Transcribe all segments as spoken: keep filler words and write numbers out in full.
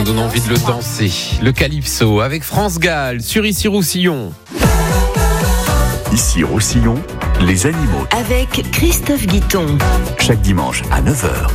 donne envie de le danser. Le Calypso avec France Gall sur Ici Roussillon. Ici Roussillon, les animaux. Avec Christophe Guiton. Chaque dimanche à neuf heures.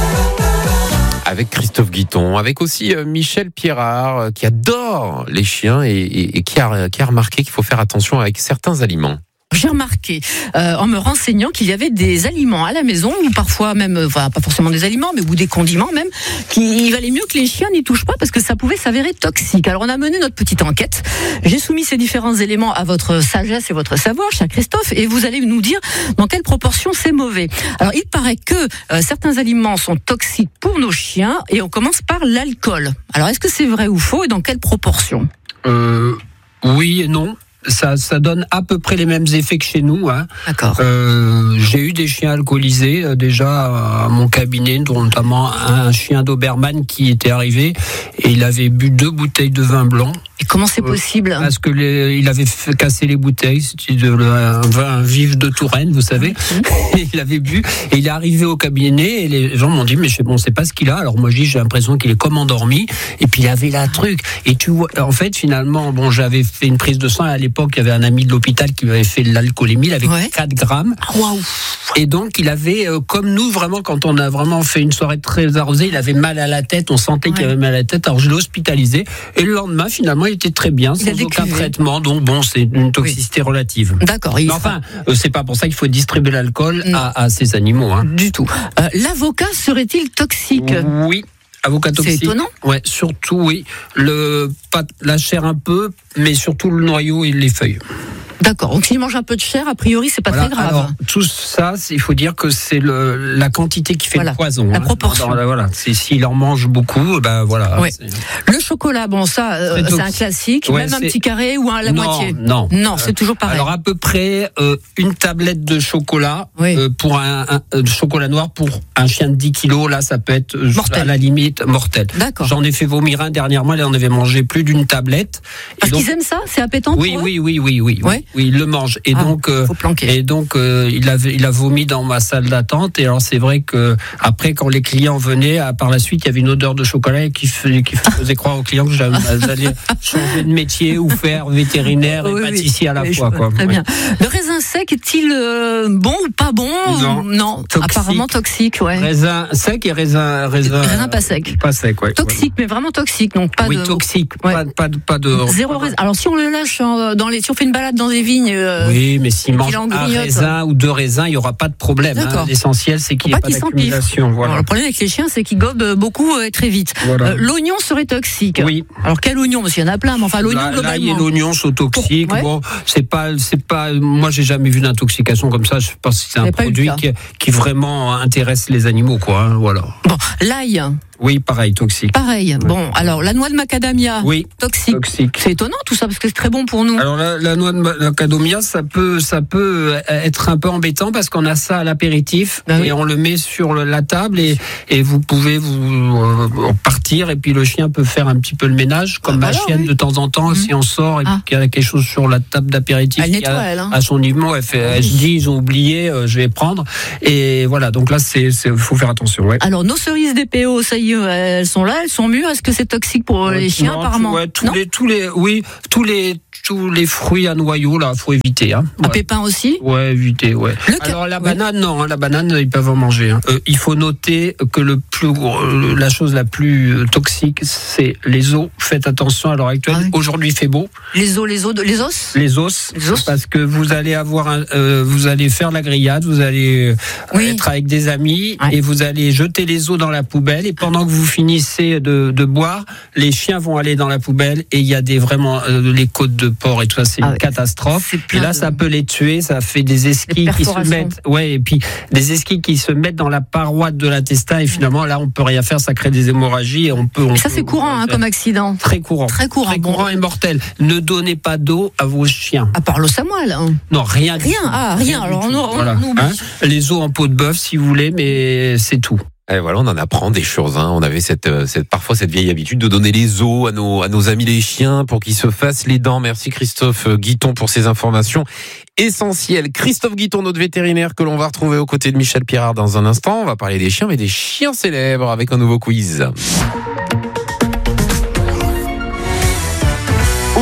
Avec Christophe Guiton, avec aussi Michel Pierrard euh, qui adore les chiens et, et, et qui, a, qui a remarqué qu'il faut faire attention avec certains aliments. J'ai remarqué, euh, en me renseignant, qu'il y avait des aliments à la maison, ou parfois même, enfin pas forcément des aliments, mais ou des condiments même, qu'il valait mieux que les chiens n'y touchent pas parce que ça pouvait s'avérer toxique. Alors on a mené notre petite enquête. J'ai soumis ces différents éléments à votre sagesse et votre savoir, cher Christophe, et vous allez nous dire dans quelle proportion c'est mauvais. Alors il paraît que euh, certains aliments sont toxiques pour nos chiens, et on commence par l'alcool. Alors est-ce que c'est vrai ou faux, et dans quelle proportion ? euh, Oui et non. Ça, ça donne à peu près les mêmes effets que chez nous. Hein. D'accord. Euh, j'ai eu des chiens alcoolisés euh, déjà à mon cabinet, dont notamment un chien Doberman qui était arrivé et il avait bu deux bouteilles de vin blanc. Et comment c'est possible ? euh, Parce que les, il avait fait casser les bouteilles, c'était de, un vin vif de Touraine, vous savez. Mmh. Et il avait bu et il est arrivé au cabinet et les gens m'ont dit mais je bon, c'est pas ce qu'il a. Alors moi je dis j'ai l'impression qu'il est comme endormi. Et puis il avait la truc. Et tu vois, en fait finalement, bon j'avais fait une prise de sang à l'époque. Il y avait un ami de l'hôpital qui m'avait fait l'alcoolémie, il avait ouais. quatre grammes. Waouh. Et donc, il avait, euh, comme nous, vraiment, quand on a vraiment fait une soirée très arrosée, il avait mal à la tête, on sentait ouais. qu'il avait mal à la tête, alors je l'ai hospitalisé. Et le lendemain, finalement, il était très bien, il sans aucun traitement. Donc, bon, c'est une toxicité oui. relative. D'accord. Mais enfin, euh, c'est pas pour ça qu'il faut distribuer l'alcool à, à ces animaux. Hein. Du tout. Euh, l'avocat serait-il toxique ? Oui. Avocat toxique. C'est étonnant. Ouais, surtout, oui. Le, pas, la chair un peu, mais surtout le noyau et les feuilles. D'accord. Donc s'il mange un peu de chair, a priori, c'est pas voilà. très grave. Alors, tout ça, il faut dire que c'est le, la quantité qui fait voilà. le poison. La hein. proportion. Dans, dans, voilà. C'est, s'il en mange beaucoup, ben voilà. Ouais. Le chocolat, bon, ça, euh, c'est, c'est un classique. Ouais, même c'est... un petit carré ou un à la non, moitié. Non, non, c'est toujours pareil. Alors à peu près euh, une tablette de chocolat oui. euh, pour un, un euh, chocolat noir pour un chien de dix kilos. Là, ça peut être euh, à la limite mortel. D'accord. J'en ai fait vomir un dernièrement. Il en avait mangé plus d'une tablette. Parce donc... qu'ils aiment ça, c'est appétant. Oui, pour oui, eux oui, oui, oui, ouais. oui, oui, il le mange. Et ah, donc, euh, et donc, euh, il a, il a vomi dans ma salle d'attente. Et alors, c'est vrai que après, quand les clients venaient, à, par la suite, il y avait une odeur de chocolat qui faisait, qui faisait croire aux clients que j'allais changer de métier ou faire vétérinaire et oui, pâtissier oui. à la oui, fois. Quoi. Très ouais. bien. Le raisin sec est-il euh, bon ou pas bon ? Non, non. Toxique. Apparemment toxique, ouais. Raisin sec et raisin, raisin, raisin pas sec. Pas sec, ouais. Toxique, ouais. Mais vraiment toxique, donc pas oui, de. Oui, toxique, ouais. pas, pas, pas de. Zéro raisin. Alors si on le lâche dans les, si on fait une balade dans des vignes. Euh, oui, mais s'il mange un raisin ou deux raisins, il n'y aura pas de problème. Hein. L'essentiel, c'est qu'il n'y ait pas, pas d'accumulation. Voilà. Alors, le problème avec les chiens, c'est qu'ils gobent beaucoup et très vite. Voilà. Euh, l'oignon serait toxique. Oui. Alors quel oignon ? Parce qu'il y en a plein, mais enfin l'oignon là, globalement. L'ail et l'oignon sont toxiques. Ouais. Bon, c'est pas, c'est pas. Moi, j'ai jamais vu d'intoxication comme ça. Je pense que c'est un produit qui, qui vraiment intéresse les animaux, quoi. Hein, voilà. Bon, l'ail. Oui, pareil, toxique. Pareil. Ouais. Bon, alors la noix de macadamia. Oui. Toxique. toxique. C'est étonnant tout ça parce que c'est très bon pour nous. Alors la, la noix de macadamia, ça peut, ça peut être un peu embêtant parce qu'on a ça à l'apéritif ah, et oui. on le met sur le, la table et, et vous pouvez vous euh, partir et puis le chien peut faire un petit peu le ménage comme ah, ma chienne oui. de temps en temps mmh. si on sort et ah. qu'il y a quelque chose sur la table d'apéritif. Elle nettoie, elle. Hein. À son niveau, elle fait, elle se dit ils ont oublié, euh, je vais prendre et voilà. Donc là, c'est, c'est faut faire attention. Ouais. Alors nos cerises D P O, ça y est. Elles sont là, elles sont mûres. Est-ce que c'est toxique pour les chiens non, apparemment ouais, tous non les, tous les, oui, tous les, tous les fruits à noyaux là, faut éviter. Hein. Un ouais. pépin aussi. Ouais, éviter. Ouais. Le Alors ca... la oui. banane, non, hein, la banane, ils peuvent en manger. Hein. Euh, il faut noter que le plus, euh, la chose la plus toxique, c'est les os. Faites attention à l'heure actuelle. Ah oui. Aujourd'hui, il fait beau. Les os, les os, de, les os. Les os. Les os. Parce que vous allez avoir, un, euh, vous allez faire la grillade, vous allez euh, oui. être avec des amis ouais. et vous allez jeter les os dans la poubelle et pendant que vous finissez de, de boire, les chiens vont aller dans la poubelle et il y a des vraiment euh, les côtes de porc et tout ça, c'est ah une ouais. catastrophe. C'est et là, de... ça peut les tuer, ça fait des esquilles qui se mettent, ouais, et puis des esquilles qui se mettent dans la paroi de l'intestin et finalement là, on peut rien faire, ça crée des hémorragies et on peut. On ça, peut, c'est courant hein, comme accident. Très courant. Très courant. Très courant bon. Et mortel. Ne donnez pas d'eau à vos chiens. À part l'eau samoile. Hein. Non, rien. Rien. Ah, rien. rien Alors on, on, voilà. on hein les os en peau de bœuf, si vous voulez, mais c'est tout. Et voilà, on en apprend des choses. Hein. On avait cette, cette, parfois cette vieille habitude de donner les os à nos, à nos amis les chiens pour qu'ils se fassent les dents. Merci Christophe Guiton pour ces informations essentielles. Christophe Guiton, notre vétérinaire que l'on va retrouver aux côtés de Michel Pierrard dans un instant. On va parler des chiens, mais des chiens célèbres avec un nouveau quiz.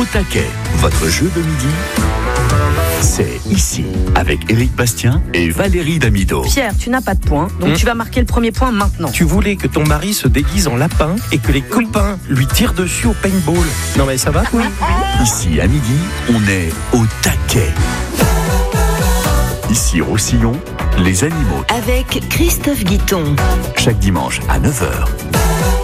Au taquet, votre jeu de midi, c'est ici, avec Éric Bastien et Valérie Damido. Pierre, tu n'as pas de points, donc Mmh. tu vas marquer le premier point maintenant. Tu voulais que ton mari se déguise en lapin et que les copains lui tirent dessus au paintball. Non mais ça va? Oui. Ici, à midi, on est au taquet. Ici, Roussillon, les animaux. Avec Christophe Guiton. Chaque dimanche à neuf heures.